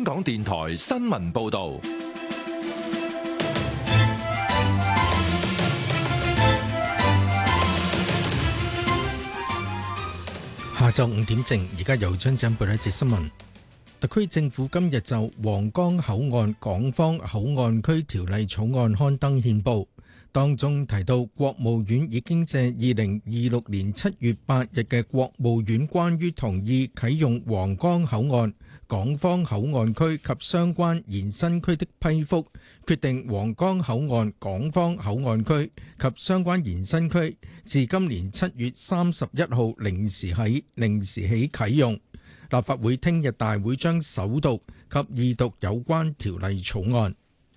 港電台新聞報道。 下晝5點正，而家由張振報一節新聞。特區政府今日就皇崗口岸港方口岸區條例草案刊登憲報，當中提到國務院已經借2026年7月8日嘅國務院關於同意啟用皇崗口岸港方口岸區及相關延伸區的批覆，決定皇崗口岸港方口岸區及相關延伸區自今年7月31號零時起啟用。立法會聽日大會將首讀及二讀有關條例草案。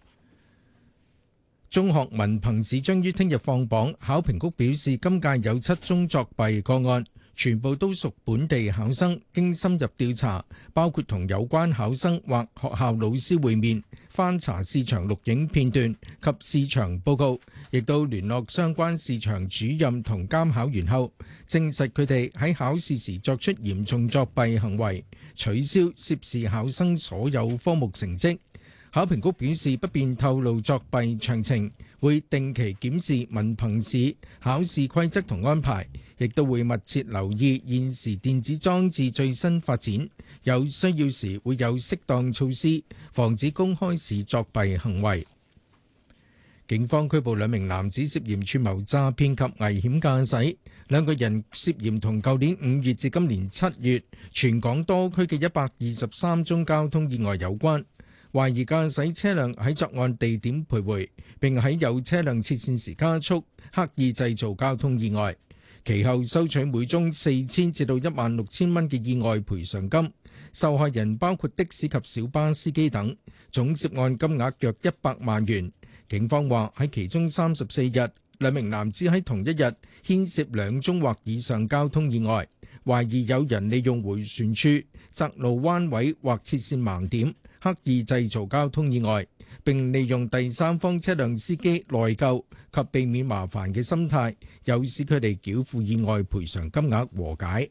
中學文憑試將於聽日放榜，考評局表示今屆有7宗作弊個案，全部都屬本地考生。經深入調查，包括同有關考生或學校老師會面、翻查試場錄影片段及試場報告，亦都聯絡相關試場主任同監考員後，證實佢哋喺考試時作出嚴重作弊行為，取消涉事考生所有科目成績。考評局表示不便透露作弊詳情，會定期檢視文憑試考試規則同安排，亦都會密切留意現時電子裝置最新發展，有需要時會有適當措施，防止公開試作弊行為。警方拘捕2名男子涉嫌串謀詐騙及危險駕駛，2個人涉嫌同舊年5月至今年7月全港多區嘅123宗交通意外有關。懷疑駕駛車輛喺作案地點徘徊，並喺有車輛切線時加速，刻意製造交通意外。其後收取每宗4000至到16000蚊嘅意外賠償金。受害人包括的士及小巴司機等，總涉案金額約100萬元。警方話喺其中34日，2名男子喺同一日牽涉2宗或以上交通意外，懷疑有人利用迴旋處、窄路彎位或切線盲點，刻意製造交通意外，並利用第三方車輛司機內疚及避免麻煩嘅心態，誘使佢哋繳付意外賠償金額和解。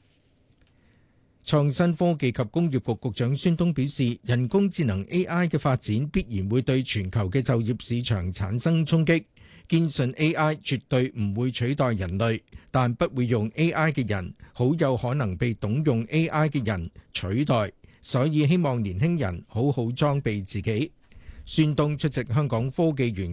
創新科技及工業局局長孫東表示，人工智能 AI 嘅發展必然會對全球嘅就業市場產生衝擊，堅信 AI 絕對唔會取代人類，但不會用 AI 嘅人好有可能被懂用 AI 嘅人取代，所以希望年輕人好好裝備自己。孫東出席香港科技園